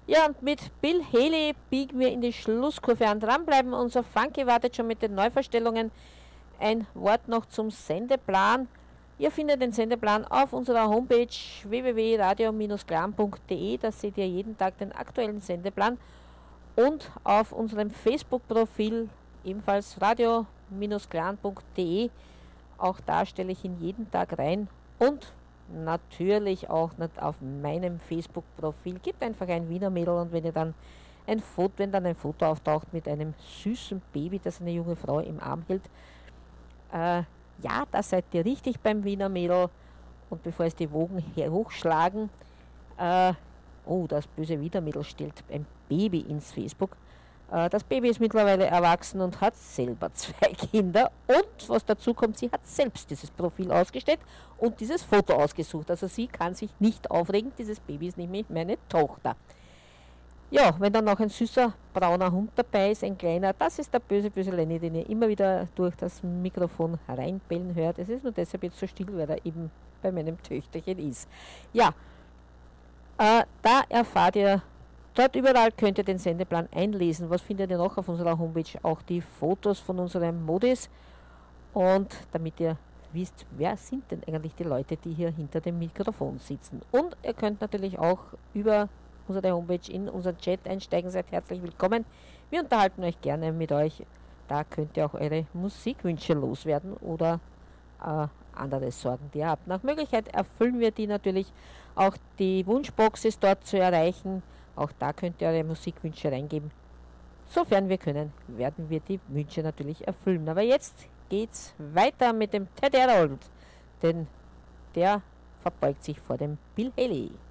Ja, und mit Bill Haley biegen wir in die Schlusskurve an. Dranbleiben, unser Funky wartet schon mit den Neuverstellungen. Ein Wort noch zum Sendeplan. Ihr findet den Sendeplan auf unserer Homepage www.radio-glam.de. Da seht ihr jeden Tag den aktuellen Sendeplan. Und auf unserem Facebook-Profil ebenfalls radio-glam.de. Auch da stelle ich ihn jeden Tag rein. Und natürlich auch nicht auf meinem Facebook-Profil. Gebt einfach ein Wiener Mädel und wenn dann ein Foto auftaucht mit einem süßen Baby, das eine junge Frau im Arm hält, ja, da seid ihr richtig beim Wiener Mädel. Und bevor es die Wogen hochschlagen, das böse Wiener Mädel stellt ein Baby ins Facebook. Das Baby ist mittlerweile erwachsen und hat selber 2 Kinder. Und was dazu kommt, sie hat selbst dieses Profil ausgestellt und dieses Foto ausgesucht. Also sie kann sich nicht aufregen, dieses Baby ist nämlich meine Tochter. Ja, wenn dann noch ein süßer brauner Hund dabei ist, ein kleiner, das ist der böse Lenny, den ihr immer wieder durch das Mikrofon hereinbellen hört. Es ist nur deshalb jetzt so still, weil er eben bei meinem Töchterchen ist. Ja, da erfahrt ihr, dort überall könnt ihr den Sendeplan einlesen. Was findet ihr noch auf unserer Homepage? Auch die Fotos von unseren Modis. Und damit ihr wisst, wer sind denn eigentlich die Leute, die hier hinter dem Mikrofon sitzen. Und ihr könnt natürlich auch über unsere Homepage in unseren Chat einsteigen. Seid herzlich willkommen. Wir unterhalten euch gerne mit euch. Da könnt ihr auch eure Musikwünsche loswerden oder andere Sorgen, die ihr habt. Nach Möglichkeit erfüllen wir die natürlich. Auch die Wunschbox ist dort zu erreichen. Auch da könnt ihr eure Musikwünsche reingeben. Sofern wir können, werden wir die Wünsche natürlich erfüllen. Aber jetzt geht's weiter mit dem Ted Harold, denn der verbeugt sich vor dem Bill Haley.